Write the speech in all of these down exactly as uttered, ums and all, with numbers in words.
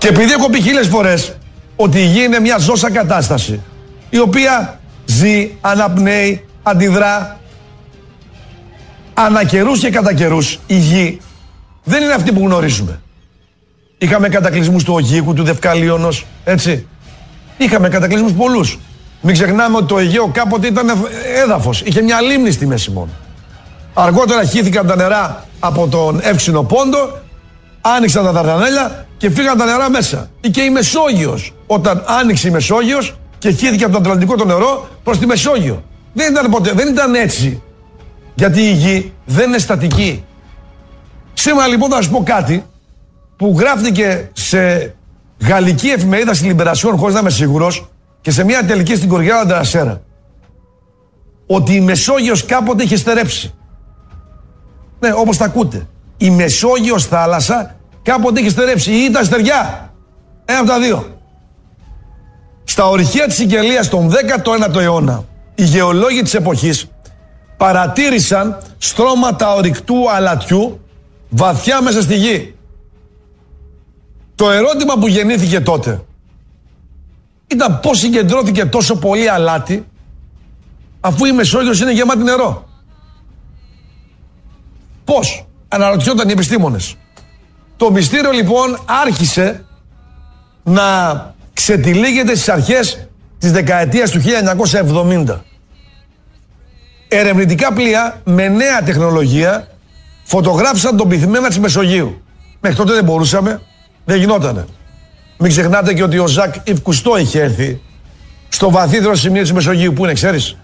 Και επειδή έχω πει χίλιες φορές ότι η γη είναι μια ζώσα κατάσταση, η οποία ζει, αναπνέει, αντιδρά, ανά καιρούς και κατά καιρούς, η γη δεν είναι αυτή που γνωρίζουμε. Είχαμε κατακλυσμούς του Αιγαίου, του Δευκαλίωνος, έτσι. Είχαμε κατακλυσμούς πολλούς. Μην ξεχνάμε ότι το Αιγαίο κάποτε ήταν έδαφος, είχε μια λίμνη στη μέση μόνο. Αργότερα χύθηκαν τα νερά από τον Εύξηνο Πόντο, άνοιξαν τα Δαρδανέλια και φύγαν τα νερά μέσα. Ή και η Μεσόγειος, όταν άνοιξε η Μεσόγειος και χύθηκε από το Ατλαντικό το νερό προς τη Μεσόγειο. Δεν ήταν ποτέ, δεν ήταν έτσι. Γιατί η γη δεν είναι στατική. Σήμερα λοιπόν θα σας πω κάτι που γράφτηκε σε γαλλική εφημερίδα στη Λιμπερασιόν, χωρίς να είμαι σίγουρος, και σε μια τελική στην Κοριέρα Ντρασέρα, ότι η Μεσόγειος κάποτε είχε στερέψει. Ναι, όπως τα ακούτε. Η Μεσόγειος θάλασσα κάποτε είχε στερέψει ή ήταν στεριά. Ένα από τα δύο. Στα ορυχεία της Σικελίας τον δέκατο ένατο αιώνα, οι γεωλόγοι της εποχής παρατήρησαν στρώματα ορυκτού αλατιού βαθιά μέσα στη γη. Το ερώτημα που γεννήθηκε τότε ήταν πώς συγκεντρώθηκε τόσο πολύ αλάτι αφού η Μεσόγειος είναι γεμάτη νερό. Πώς, αναρωτιόταν οι επιστήμονες. Το μυστήριο λοιπόν άρχισε να ξετυλίγεται στις αρχές της δεκαετίας του χίλια εννιακόσια εβδομήντα. Ερευνητικά πλοία με νέα τεχνολογία φωτογράφησαν τον πυθμένα της Μεσογείου. Μέχρι τότε δεν μπορούσαμε, δεν γινότανε. Μην ξεχνάτε και ότι ο Ζακ Ιβ Κουστό είχε έρθει στο βαθύτερο σημείο της Μεσογείου. Πού είναι, ξέρεις?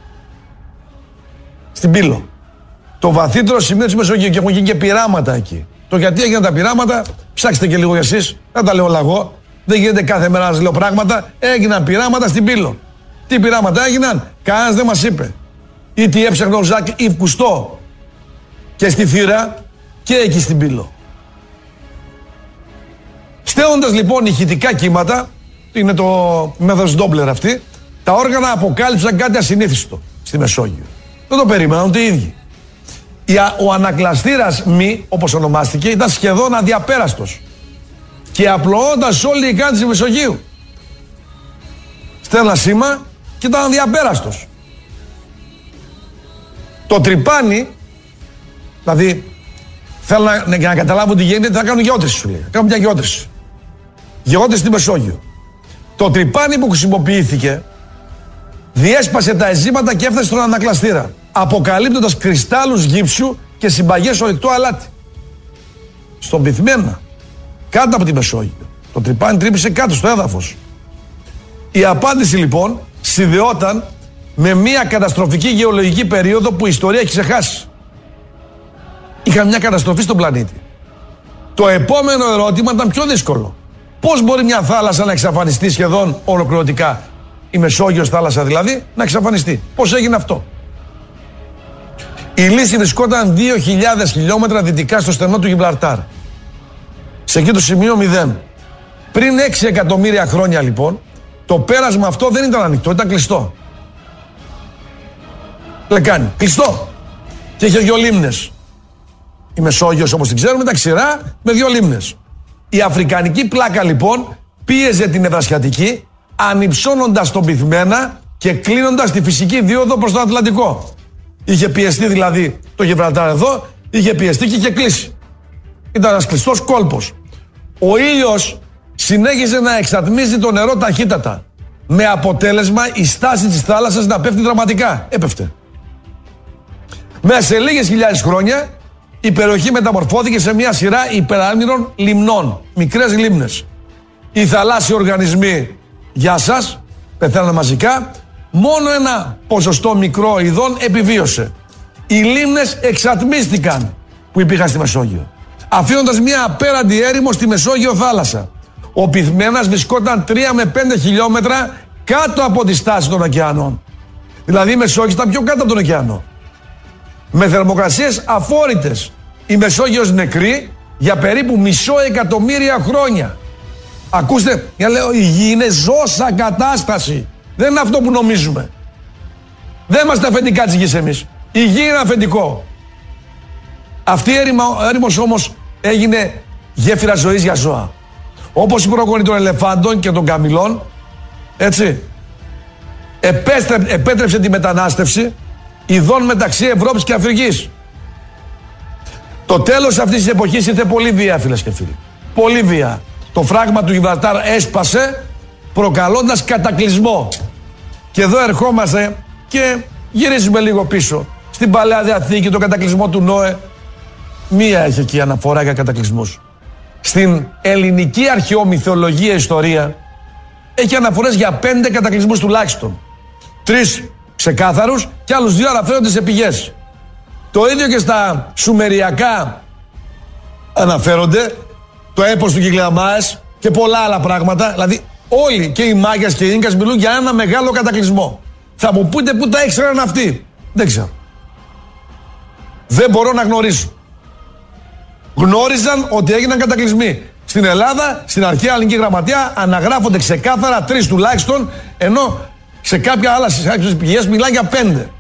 Στην Πύλο. Το βαθύτερο σημείο της Μεσογείου, και έχουν γίνει και πειράματα εκεί. Το γιατί έγιναν τα πειράματα, ψάξτε και λίγο εσείς, δεν τα λέω λαγό. Δεν γίνεται κάθε μέρα να σας λέω πράγματα. Έγιναν πειράματα στην Πύλο. Τι πειράματα έγιναν, κανένας δεν μας είπε. Ή τι έψαχνε ο Ζακ Ιβ Κουστό και στη Θύρα και εκεί στην Πύλο. Στέοντας λοιπόν ηχητικά κύματα, είναι το μέθοδος Ντόμπλερ αυτή, τα όργανα αποκάλυψαν κάτι ασυνήθιστο στη Μεσόγειο. Δεν το περίμεναν ούτε οι ίδιοι. Ο ανακλαστήρας μη, όπως ονομάστηκε, ήταν σχεδόν αδιαπέραστος και απλωόταν όλη η κάντη της Μεσογείου. Στέλνα σήμα και ήταν αδιαπέραστος. Το τρυπάνι, δηλαδή θέλω να, για να καταλάβω τι γίνεται, θα κάνουν γεώτρηση, σου λέει. Θα κάνουν μια γεώτρηση. Γεώτρηση στη Μεσόγειο. Το τρυπάνι που χρησιμοποιήθηκε διέσπασε τα εζήματα και έφτασε στον ανακλαστήρα, αποκαλύπτοντας κρυστάλλους γύψου και συμπαγές ορυκτό αλάτι. Στον πυθμένα, κάτω από τη Μεσόγειο. Το τρυπάνι τρύπησε κάτω στο έδαφος. Η απάντηση λοιπόν συνδεόταν με μια καταστροφική γεωλογική περίοδο που η ιστορία έχει ξεχάσει. Είχαμε μια καταστροφή στον πλανήτη. Το επόμενο ερώτημα ήταν πιο δύσκολο. Πώς μπορεί μια θάλασσα να εξαφανιστεί σχεδόν ολοκληρωτικά, η Μεσόγειος θάλασσα δηλαδή, να εξαφανιστεί? Πώς έγινε αυτό? Η λύση βρισκόταν δύο χιλιάδες χιλιόμετρα δυτικά στο στενό του Γιβραλτάρ. Σε εκεί το σημείο μηδέν. Πριν έξι εκατομμύρια χρόνια λοιπόν, το πέρασμα αυτό δεν ήταν ανοιχτό, ήταν κλειστό. Λεκάνη, κλειστό. Και είχε δύο λίμνες. Η Μεσόγειος, όπως την ξέρουμε, ήταν ξηρά με δύο λίμνες. Η αφρικανική πλάκα λοιπόν πίεζε την Ευρασιατική, ανυψώνοντας τον πυθμένα και κλείνοντας τη φυσική δίωδο προς τον Ατλαντικό. Είχε πιεστεί δηλαδή το Γιβραλτάρ εδώ, είχε πιεστεί και είχε κλείσει. Ήταν ένας κλειστός κόλπος. Ο ήλιος συνέχιζε να εξατμίζει το νερό ταχύτατα, με αποτέλεσμα η στάση της θάλασσας να πέφτει δραματικά. Έπεφτε. Μέσα σε λίγες χιλιάδες χρόνια η περιοχή μεταμορφώθηκε σε μια σειρά υπεράμυρων λιμνών, μικρές λίμνες. Οι θαλάσσιοι οργανισμοί, γεια σας, πεθαίναν μαζικά. Μόνο ένα ποσοστό μικρό ειδών επιβίωσε. Οι λίμνες εξατμίστηκαν που υπήρχαν στη Μεσόγειο, αφήνοντας μια απέραντη έρημο στη Μεσόγειο θάλασσα. Ο πυθμένας βρισκόταν τρία με πέντε χιλιόμετρα κάτω από τη στάση των ωκεανών. Δηλαδή η Μεσόγειος ήταν πιο κάτω από τον ωκεανό, με θερμοκρασίες αφόρητες. Η Μεσόγειος νεκρή για περίπου μισό εκατομμύρια χρόνια. Ακούστε, για λέω, η γη είναι ζώσα κατάσταση. Δεν είναι αυτό που νομίζουμε. Δεν είμαστε αφεντικά της γης εμείς. Η γη είναι αφεντικό. Αυτή η έρημος όμως έγινε γέφυρα ζωής για ζώα. Όπως η προγόνη των ελεφάντων και των καμιλών, έτσι, επέστρεψε, επέτρεψε τη μετανάστευση ειδών μεταξύ Ευρώπης και Αφρικής. Το τέλος αυτής της εποχής ήρθε πολύ βία, φίλες και φίλοι. Πολύ βία. Το φράγμα του Γιβραλτάρ έσπασε, προκαλώντας κατακλυσμό. Και εδώ ερχόμαστε και γυρίζουμε λίγο πίσω. Στην Παλαιά Διαθήκη, το κατακλυσμό του Νόε. Μία έχει εκεί αναφορά για κατακλυσμούς. Στην ελληνική αρχαιομυθολογία ιστορία έχει αναφορές για πέντε κατακλυσμούς τουλάχιστον. Τρεις ξεκάθαρους και άλλους δύο αναφέρονται σε πηγές. Το ίδιο και στα Σουμεριακά αναφέρονται, το έπος του Γιγλεαμάες και πολλά άλλα πράγματα. Δηλαδή όλοι και οι Μάγιας και οι Ίνκας μιλούν για ένα μεγάλο κατακλυσμό. Θα μου πείτε πού τα ήξεραν αυτοί. Δεν ξέρω. Δεν μπορώ να γνωρίσω. Γνώριζαν ότι έγιναν κατακλυσμοί. Στην Ελλάδα, στην αρχαία ελληνική γραμματεία, αναγράφονται ξεκάθαρα τρεις τουλάχιστον, ενώ σε κάποια άλλα πηγές μιλάει για πέντε.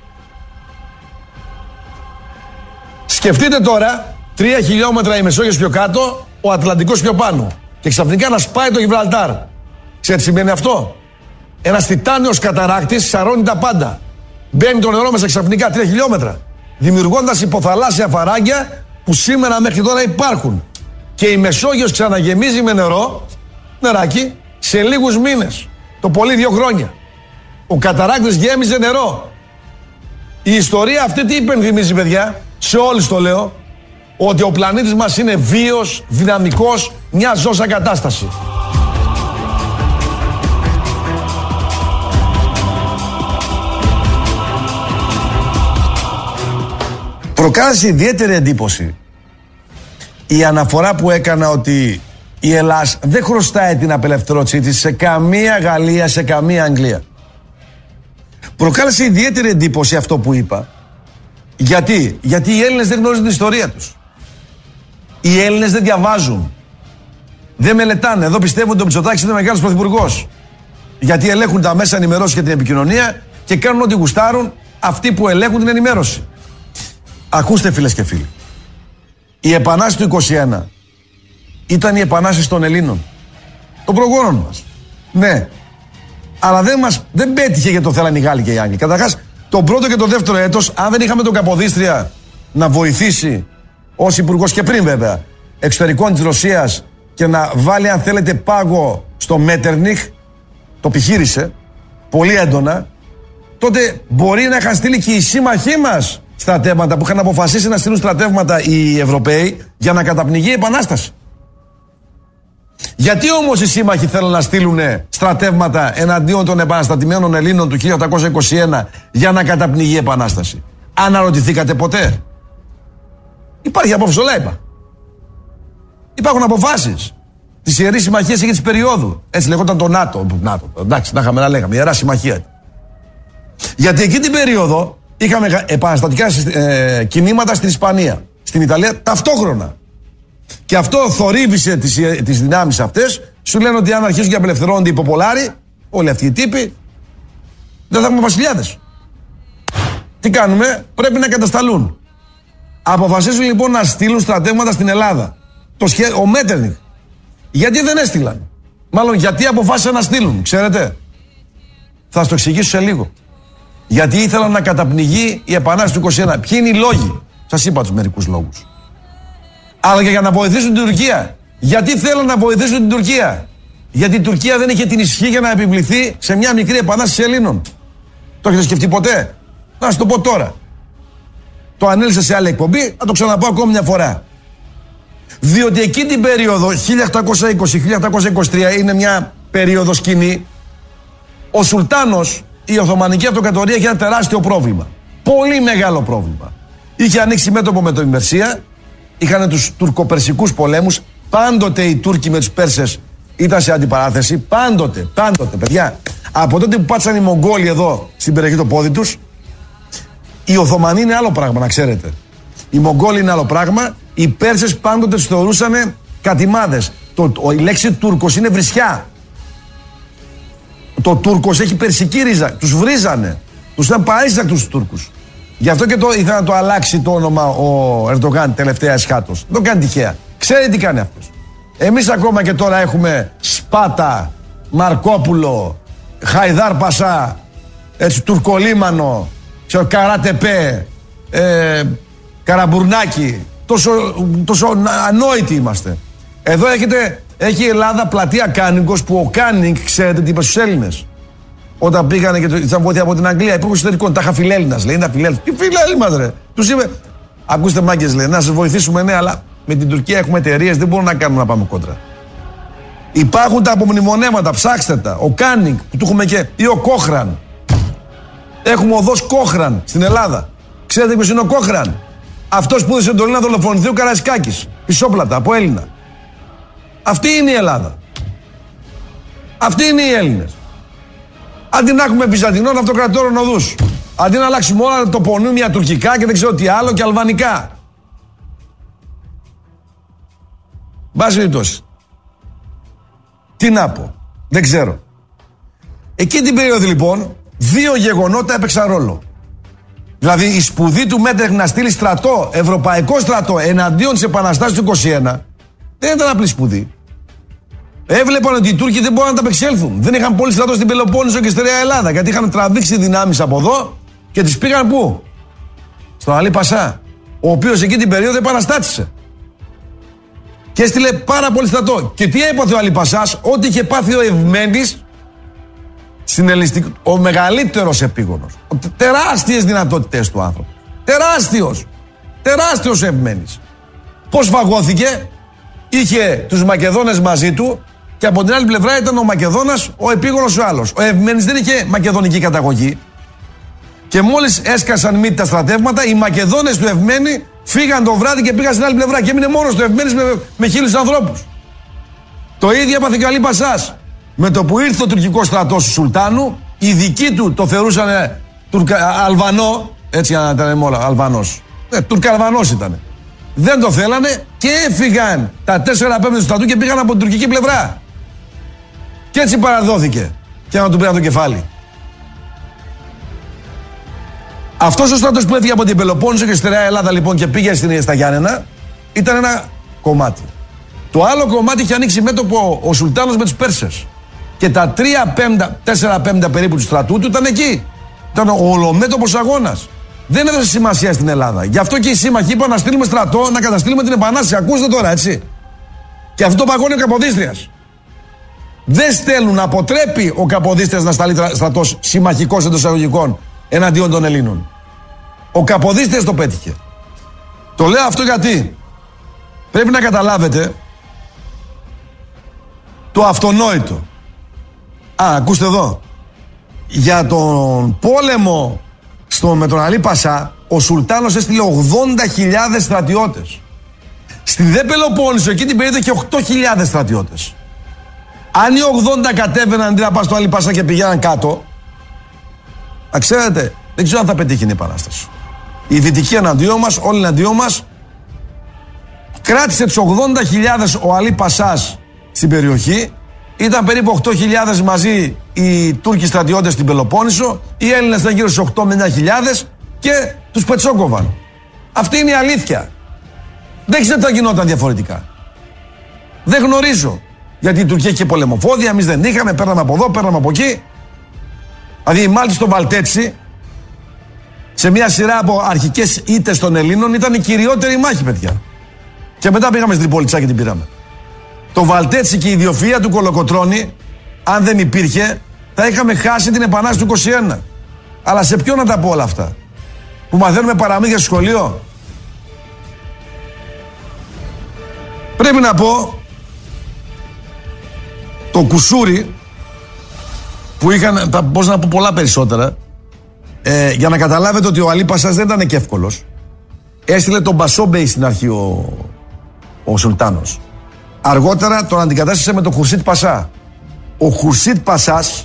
Σκεφτείτε τώρα, τρία χιλιόμετρα η Μεσόγειος πιο κάτω, ο Ατλαντικός πιο πάνω. Και ξαφνικά να σπάει το Γιβραλτάρ. Ξέρετε τι σημαίνει αυτό? Ένας τιτάνιος καταράκτης σαρώνει τα πάντα. Μπαίνει το νερό μέσα ξαφνικά τρία χιλιόμετρα. Δημιουργώντας υποθαλάσσια φαράγγια που σήμερα μέχρι τώρα υπάρχουν. Και η Μεσόγειος ξαναγεμίζει με νερό, νεράκι, σε λίγους μήνες. Το πολύ δύο χρόνια. Ο καταράκτης γέμιζε νερό. Η ιστορία αυτή τι υπενθυμίζει, παιδιά? Σε όλους το λέω, ότι ο πλανήτης μας είναι βίος, δυναμικός, μια ζώσα κατάσταση. Προκάλεσε ιδιαίτερη εντύπωση η αναφορά που έκανα ότι η Ελλάς δεν χρωστάει την απελευθέρωσή της σε καμία Γαλλία, σε καμία Αγγλία. Προκάλεσε ιδιαίτερη εντύπωση αυτό που είπα. Γιατί? Γιατί οι Έλληνες δεν γνωρίζουν την ιστορία τους. Οι Έλληνες δεν διαβάζουν. Δεν μελετάνε. Εδώ πιστεύουν ότι ο Μητσοτάκης είναι μεγάλος πρωθυπουργός. Γιατί ελέγχουν τα μέσα ενημέρωση και την επικοινωνία και κάνουν ό,τι γουστάρουν αυτοί που ελέγχουν την ενημέρωση. Ακούστε, φίλες και φίλοι. Η Επανάσταση του είκοσι ένα ήταν η Επανάσταση των Ελλήνων. Των προγόνων μας. Ναι. Αλλά δεν, μας, δεν πέτυχε γιατί το θέλανε οι Γάλλοι και οι Άγγλοι. Καταρχάς, το πρώτο και το δεύτερο έτος, αν δεν είχαμε τον Καποδίστρια να βοηθήσει ως υπουργός και πριν βέβαια εξωτερικών της Ρωσίας και να βάλει, αν θέλετε, πάγο στο Μέττερνιχ, το επιχείρησε πολύ έντονα, τότε μπορεί να είχαν στείλει και οι σύμμαχοί μας στρατεύματα που είχαν αποφασίσει να στείλουν στρατεύματα οι Ευρωπαίοι για να καταπνιγεί η Επανάσταση. Γιατί όμως οι σύμμαχοι θέλουν να στείλουν στρατεύματα εναντίον των επαναστατημένων Ελλήνων του χίλια οκτακόσια είκοσι ένα για να καταπνιγεί η Επανάσταση? Αναρωτηθήκατε ποτέ? Υπάρχει απόφαση, όλα είπα. Υπάρχουν αποφάσεις της Ιερής Συμμαχίας εκεί της περίοδου. Έτσι λεγόταν το ΝΑΤΟ. ΝΑΤΟ. Εντάξει, να είχαμε να λέγαμε. Ιερά Συμμαχία. Γιατί εκεί την περίοδο είχαμε επαναστατικά ε, κινήματα στην Ισπανία, στην Ιταλία ταυτόχρονα. Και αυτό θορύβησε τις, τις δυνάμεις αυτές. Σου λένε ότι αν αρχίζουν και απελευθερώνονται οι ποπολάροι, όλοι αυτοί οι τύποι, δεν θα έχουμε βασιλιάδες. Τι κάνουμε? Πρέπει να κατασταλούν. Αποφασίζουν λοιπόν να στείλουν στρατεύματα στην Ελλάδα. Το σχέ... Ο Μέττερνιχ. Γιατί δεν έστειλαν? Μάλλον γιατί αποφάσισαν να στείλουν, ξέρετε? Θα σας το εξηγήσω σε λίγο. Γιατί ήθελαν να καταπνιγεί η Επανάσταση του είκοσι ένα. Ποιοι είναι οι λόγοι? Σας είπα τους μερικούς λόγους. Αλλά και για να βοηθήσουν την Τουρκία. Γιατί θέλουν να βοηθήσουν την Τουρκία? Γιατί η Τουρκία δεν είχε την ισχύ για να επιβληθεί σε μια μικρή επανάσταση Ελλήνων. Το έχετε σκεφτεί ποτέ? Να σας το πω τώρα. Το ανέλησα σε άλλη εκπομπή, θα το ξαναπώ ακόμη μια φορά. Διότι εκεί την περίοδο χίλια οκτακόσια είκοσι με χίλια οκτακόσια είκοσι τρία είναι μια περίοδος κοινή. Ο Σουλτάνος, η Οθωμανική Αυτοκρατορία, είχε ένα τεράστιο πρόβλημα. Πολύ μεγάλο πρόβλημα. Είχε ανοίξει μέτωπο με την Περσία, είχαν τους τουρκοπερσικούς πολέμους. Πάντοτε οι Τούρκοι με τους Πέρσες ήταν σε αντιπαράθεση. Πάντοτε, πάντοτε, παιδιά. Από τότε που πάτησαν οι Μογγόλοι εδώ στην περιοχή το πόδι τους, οι Οθωμανοί είναι άλλο πράγμα, να ξέρετε. Οι Μογγόλοι είναι άλλο πράγμα. Οι Πέρσες πάντοτε τους θεωρούσαν κατημάδες. Το, το, η λέξη Τούρκος είναι βρισιά. Το Τούρκος έχει περσική ρίζα. Τους βρίζανε. Τους ήταν παρήσακτους τους Τούρκους. Γι' αυτό και το, ήθελε να το αλλάξει το όνομα ο Ερντογάν τελευταία εσχάτως. Δεν το κάνει τυχαία. Ξέρετε τι κάνει αυτός? Εμείς ακόμα και τώρα έχουμε Σπάτα, Μαρκόπουλο, Χαϊδάρ Πασά, έτσι, Τουρκολίμανο, ξέρω, Καράτεπέ, ε, Καραμπουρνάκι. Τόσο, τόσο ανόητοι είμαστε. Εδώ έχετε, έχει η Ελλάδα πλατεία Κάνιγκος, που ο Κάνιγκ, ξέρετε τι είπε στους Έλληνες όταν πήγανε και ήταν βοήθεια από την Αγγλία, υπουργός εσωτερικών, τα είχα φιλέλληνας, λέει, είναι φιλέλληνας. Τι φιλέλληνας, ρε. Τους είπε, ακούστε μάγκες, λέει, να σας βοηθήσουμε, ναι, αλλά με την Τουρκία έχουμε εταιρείες, δεν μπορούμε να κάνουμε να πάμε κόντρα. Υπάρχουν τα απομνημονέματα, ψάξτε τα. Ο Κάνιγκ, που του έχουμε και, ή ο Κόχραν. Έχουμε οδός Κόχραν στην Ελλάδα. Ξέρετε ποιος είναι ο Κόχραν? Αυτός που έδωσε εντολή να δολοφονηθεί ο Καραϊσκάκης. Πισόπλατα, από Έλληνα. Αυτή είναι η Ελλάδα. Αυτοί είναι οι Έλληνες. Αντί να έχουμε βυζαντινών αυτοκρατόρων οδούς. Αντί να αλλάξουμε όλα τοπονύμια τουρκικά και δεν ξέρω τι άλλο και αλβανικά. Μπας περιπτώσει. Τι να πω. Δεν ξέρω. Εκεί την περίοδο λοιπόν δύο γεγονότα έπαιξαν ρόλο. Δηλαδή η σπουδή του Μέτρεχ να στείλει στρατό, ευρωπαϊκό στρατό, εναντίον της επαναστάσεως του είκοσι ένα, δεν ήταν απλή σπουδή. Έβλεπαν ότι οι Τούρκοι δεν μπορούν να τα απεξέλθουν. Δεν είχαν πολύ στρατό στην Πελοπόννησο και στη Νέα Ελλάδα, γιατί είχαν τραβήξει δυνάμεις από εδώ και τις πήγαν πού? Στον Αλή Πασά, ο οποίος εκεί την περίοδο επαναστάτησε. Και έστειλε πάρα πολύ στρατό. Και τι έπαθε ο Αλή Πασάς? Ό,τι είχε πάθει ο Ευμένης στην Ελληνιστική, ο μεγαλύτερος επίγονος. Τεράστιες δυνατότητες του άνθρωπου. Τεράστιος. Τεράστιος Ευμένης. Πώς φαγώθηκε? Είχε τους Μακεδόνες μαζί του και από την άλλη πλευρά ήταν ο Μακεδόνας, ο επίγονος ο άλλος. Ο Ευμένης δεν είχε μακεδονική καταγωγή. Και μόλις έσκασαν μύτη τα στρατεύματα, οι Μακεδόνες του Ευμένη φύγαν το βράδυ και πήγαν στην άλλη πλευρά. Και έμεινε μόνος του Ευμένης με, με χίλιους ανθρώπους. Το ίδιο έπαθε και ο Αλή Πασάς. Με το που ήρθε ο τουρκικό στρατός του Σουλτάνου, οι δικοί του το θεωρούσαν ε, τουρκα, Αλβανό. Έτσι ήταν μόνο Αλβανός. Ε, Τουρκαλβανός ήταν. Δεν το θέλανε και έφυγαν τα τέσσερα πέμπτα του στρατού και πήγαν από την τουρκική πλευρά. Και έτσι παραδόθηκε. Και να του πήραν το κεφάλι. Αυτός ο στρατός που έφυγε από την Πελοπόννησο και στη Νέα Ελλάδα λοιπόν και πήγε στην, στα Γιάννενα, ήταν ένα κομμάτι. Το άλλο κομμάτι είχε ανοίξει μέτωπο ο Σουλτάνος με τους Πέρσες. Και τα τρία πέμπτα, τέσσερα πέμπτα περίπου του στρατού του ήταν εκεί. Ήταν ο ολομέτωπος αγώνας. Δεν έδωσε σημασία στην Ελλάδα. Γι' αυτό και οι σύμμαχοι είπαν να στείλουμε στρατό, να καταστήλουμε την Επανάσταση. Ακούστε τώρα, έτσι. Και αυτό το παγώνει ο Καποδίστριας. Δεν στέλνουν, αποτρέπει ο Καποδίστριας να σταλεί στρατός συμμαχικός εντός εισαγωγικών εναντίον των Ελλήνων. Ο Καποδίστριας το πέτυχε. Το λέω αυτό γιατί πρέπει να καταλάβετε το αυτονόητο. Α, ακούστε εδώ. Για τον πόλεμο στο, με τον Αλή Πασά, ο Σουλτάνος έστειλε ογδόντα χιλιάδες στρατιώτες. Στη δε Πελοπόννησο εκεί την περίοδο είχε οκτώ χιλιάδες στρατιώτες. Αν οι ογδόντα κατέβαιναν αντί να πάνε στο Αλή Πασά και πηγαίναν κάτω, α, ξέρετε, δεν ξέρω αν θα πετύχει η Επανάσταση. Η Δυτική εναντίον μας, όλοι εναντίον μας. Κράτησε τους ογδόντα χιλιάδες ο Αλή Πασάς στην περιοχή. Ήταν περίπου οκτώ χιλιάδες μαζί οι Τούρκοι στρατιώτες στην Πελοπόννησο. Οι Έλληνες ήταν γύρω στους οκτώ με εννιά χιλιάδες και τους πετσόκοβαν. Αυτή είναι η αλήθεια. Δεν ξέρω τι θα γινόταν διαφορετικά. Δεν γνωρίζω. Γιατί η Τουρκία είχε πολεμοφόδια, εμείς δεν είχαμε, παίρναμε από εδώ, παίρναμε από εκεί. Δηλαδή η Μάλτη στο Βαλτέτσι, σε μια σειρά από αρχικές ήττες των Ελλήνων, ήταν η κυριότερη μάχη, παιδιά. Και μετά πήγαμε στην Τριπολιτσά και την πήραμε. Το Βαλτέτσι και η ιδιοφυΐα του Κολοκοτρώνη, αν δεν υπήρχε, θα είχαμε χάσει την Επανάσταση του είκοσι ένα. Αλλά σε ποιον να τα πω όλα αυτά? Που μαθαίνουμε παραμύθια στο σχολείο? Πρέπει να πω, το κουσούρι, που είχαν, τα, πώς να πω πολλά περισσότερα, ε, για να καταλάβετε ότι ο Αλή Πασάς δεν ήταν και εύκολος. Έστειλε τον Μπασόμπεϊ στην αρχή ο, ο Σουλτάνος. Αργότερα τον αντικατάστησε με τον Χουρσίτ Πασά. Ο Χουρσίτ Πασάς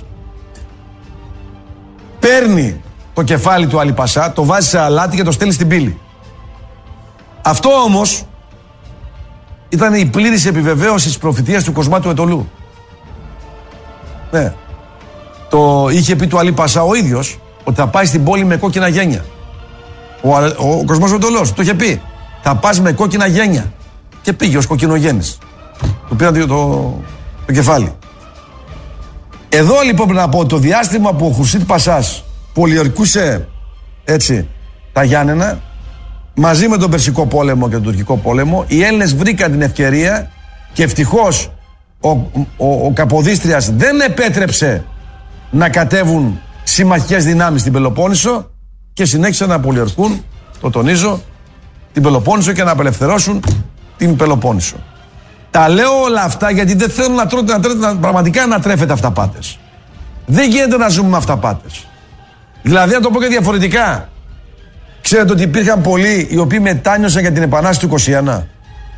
παίρνει το κεφάλι του Αλή Πασά, το βάζει σε αλάτι και το στέλνει στην πύλη. Αυτό όμως ήταν η πλήρης επιβεβαίωση της προφητείας του Κοσμάτου Ετωλού. Ναι. Το είχε πει του Αλή Πασά ο ίδιος ότι θα πάει στην πόλη με κόκκινα γένια. Ο, ο, ο Κοσμάς Ετωλός το είχε πει. Θα πας με κόκκινα γένια. Και πήγε ως κοκκινογέννης. Του πήραν το, το, το κεφάλι. Εδώ λοιπόν πρέπει να πω το διάστημα που ο Χουρσίτ Πασάς πολιορκούσε έτσι τα Γιάννενα, μαζί με τον Περσικό πόλεμο και τον Τουρκικό πόλεμο, οι Έλληνες βρήκαν την ευκαιρία και ευτυχώς ο, ο, ο Καποδίστριας δεν επέτρεψε να κατέβουν συμμαχικές δυνάμεις στην Πελοπόννησο και συνέχισαν να πολιορκούν, το τονίζω, την Πελοπόννησο και να απελευθερώσουν την Πελοπόννησο. Τα λέω όλα αυτά γιατί δεν θέλω να, τρώτε, να, τρώτε, να πραγματικά να τρέφετε αυταπάτες. Δεν γίνεται να ζούμε με αυταπάτες. Δηλαδή, να το πω και διαφορετικά, ξέρετε ότι υπήρχαν πολλοί οι οποίοι μετάνιωσαν για την Επανάσταση του είκοσι ένα.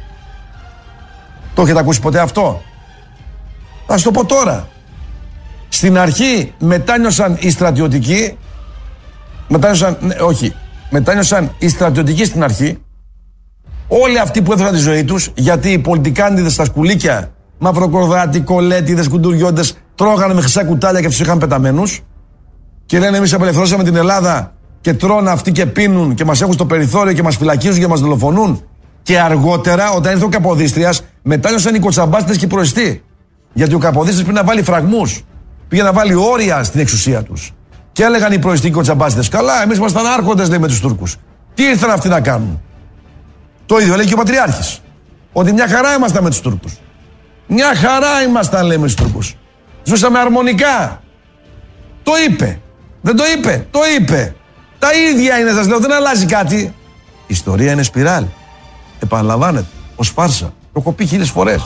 Το έχετε ακούσει ποτέ αυτό? Θα σας το πω τώρα. Στην αρχή μετάνιωσαν οι στρατιωτικοί, μετάνιωσαν, ναι, όχι, μετάνιωσαν οι στρατιωτικοί στην αρχή, όλοι αυτοί που έδωσαν τη ζωή τους, γιατί οι πολιτικάντιδες στα σκουλίκια, μαυροκορδάτοι, κολέτιδες, κουντουριώντες, τρώγανε με χρυσά κουτάλια και τους είχαν πεταμένους και λένε εμείς απελευθερώσαμε την Ελλάδα και τρώνε αυτοί και πίνουν και μας έχουν στο περιθώριο και μας φυλακίζουν και μας δολοφονούν. Και αργότερα, όταν ήρθε ο Καποδίστριας, μετάνιωσαν οι κοτσαμπάστες και οι προεστοί. Γιατί ο Καποδίστριας πήγε να βάλει φραγμούς, πήγε να βάλει όρια στην εξουσία τους. Και έλεγαν οι προεστοί και οι κοτσαμπάστες, καλά, εμείς ήμασταν άρχοντες, λέει, με τους Τούρκους. Τι ήρθαν αυτοί να κάνουν? Το ίδιο λέει και ο Πατριάρχης. Ότι μια χαρά ήμασταν με τους Τούρκους. Μια χαρά ήμασταν, λέει, με τους Τούρκους. Ζούσαμε αρμονικά. Το είπε. Δεν το είπε. Το είπε. Τα ίδια είναι, σας λέω, δεν αλλάζει κάτι. Η ιστορία είναι σπιράλ. Επαναλαμβάνεται. Ως φάρσα. Το έχω πει χίλιες φορές.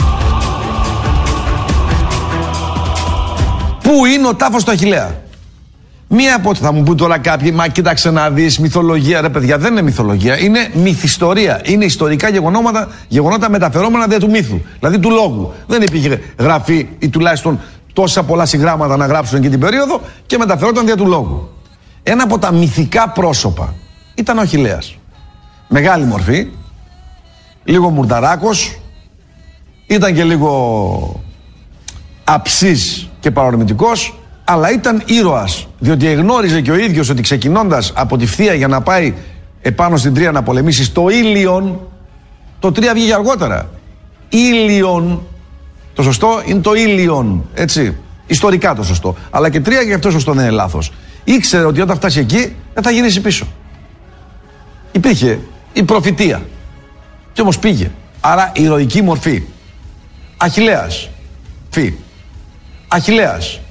Πού είναι ο τάφος του Αχιλλέα? Μία από θα μου πούν τώρα κάποιοι, μα κοίταξε να δεις, μυθολογία. Ρε παιδιά, δεν είναι μυθολογία, είναι μυθιστορία. Είναι ιστορικά γεγονότα, γεγονότα μεταφερόμενα δια του μύθου. Δηλαδή του λόγου. Δεν υπήρχε γραφή ή τουλάχιστον τόσα πολλά συγγράμματα να γράψουν εκείνη την περίοδο και μεταφερόταν δια του λόγου. Ένα από τα μυθικά πρόσωπα ήταν ο Αχιλλέας. Μεγάλη μορφή, λίγο μουρνταράκος, ήταν και λίγο αψής και παρορμητικός, αλλά ήταν ήρωας, διότι εγνώριζε και ο ίδιος ότι ξεκινώντας από τη Φθία για να πάει επάνω στην Τρία να πολεμήσει στο Ήλιον, το Τρία βγήκε αργότερα. Ήλιον, το σωστό είναι το Ήλιον, έτσι, ιστορικά το σωστό, αλλά και Τρία και αυτό σωστό δεν είναι λάθος. Ήξερε ότι όταν φτάσει εκεί δεν θα γυρίσει πίσω. Υπήρχε η προφητεία και όμως πήγε. Άρα ηρωική μορφή. Αχιλλέας. Φι. Αχιλλέας.